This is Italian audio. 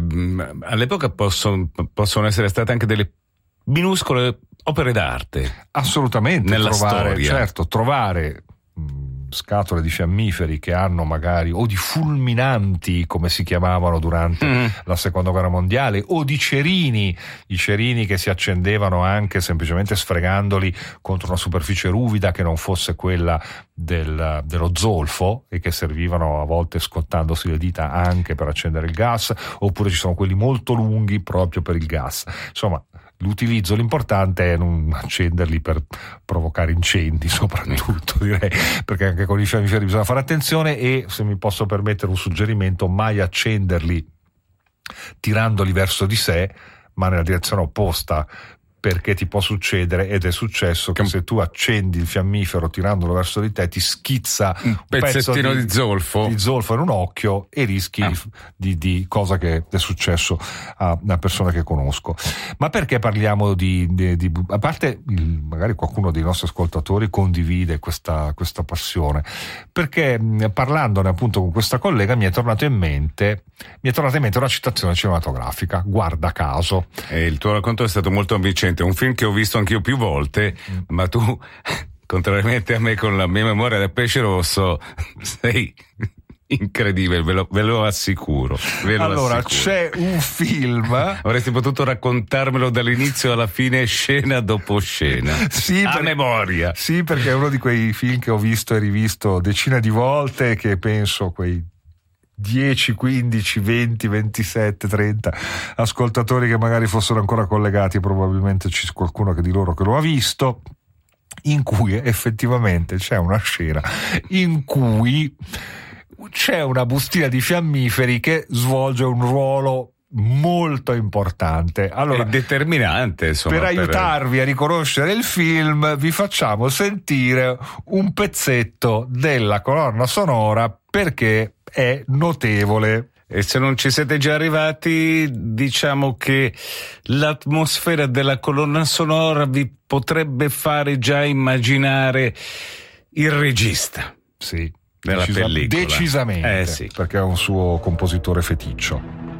all'epoca possono essere state anche delle minuscole opere d'arte. Assolutamente, nella storia. Certo, trovare scatole di fiammiferi che hanno magari, o di fulminanti come si chiamavano durante la seconda guerra mondiale, o di cerini, i cerini che si accendevano anche semplicemente sfregandoli contro una superficie ruvida che non fosse quella dello zolfo, e che servivano a volte scottandosi le dita anche per accendere il gas, oppure ci sono quelli molto lunghi proprio per il gas. Insomma, l'utilizzo, l'importante è non accenderli per provocare incendi, soprattutto, direi, perché anche con i fiammiferi bisogna fare attenzione. E, se mi posso permettere un suggerimento, mai accenderli tirandoli verso di sé, ma nella direzione opposta, perché ti può succedere, ed è successo, che se tu accendi il fiammifero tirandolo verso di te, ti schizza un pezzettino di zolfo in un occhio, e rischi di cosa che è successo a una persona che conosco. Ma perché parliamo di a parte magari qualcuno dei nostri ascoltatori condivide questa passione, perché parlandone appunto con questa collega mi è tornata in mente una citazione cinematografica, guarda caso. Il tuo racconto è stato molto avvincente, un film che ho visto anch'io più volte, ma tu, contrariamente a me con la mia memoria del pesce rosso, sei incredibile, ve lo assicuro. Allora, c'è un film. Avresti potuto raccontarmelo dall'inizio alla fine, scena dopo scena. Sì, a memoria. Sì, perché è uno di quei film che ho visto e rivisto decine di volte, che penso quei 10, 15, 20, 27, 30 ascoltatori che magari fossero ancora collegati, probabilmente c'è qualcuno di loro che lo ha visto, in cui effettivamente c'è una scena in cui c'è una bustina di fiammiferi che svolge un ruolo molto importante. Allora, è determinante, insomma, per aiutarvi a riconoscere il film, vi facciamo sentire un pezzetto della colonna sonora, perché è notevole. E se non ci siete già arrivati, diciamo che l'atmosfera della colonna sonora vi potrebbe fare già immaginare il regista. Sì, della pellicola. Decisamente, sì. perché è un suo compositore feticcio.